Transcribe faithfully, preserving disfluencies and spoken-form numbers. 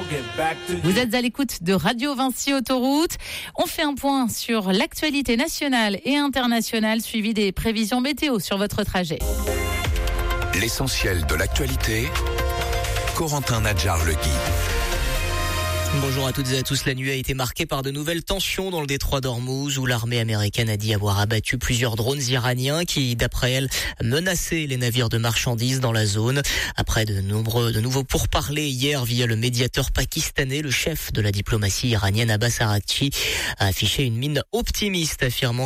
Vous êtes à l'écoute de Radio Vinci Autoroute. On fait un point sur l'actualité nationale et internationale, suivi des prévisions météo sur votre trajet. L'essentiel de l'actualité, Corentin Nadjar le guide. Bonjour à toutes et à tous. La nuit a été marquée par de nouvelles tensions dans le détroit d'Ormuz, où l'armée américaine a dit avoir abattu plusieurs drones iraniens qui, d'après elle, menaçaient les navires de marchandises dans la zone. Après de nombreux, de nouveaux pourparlers hier via le médiateur pakistanais, le chef de la diplomatie iranienne Abbas Araghchi a affiché une mine optimiste, affirmant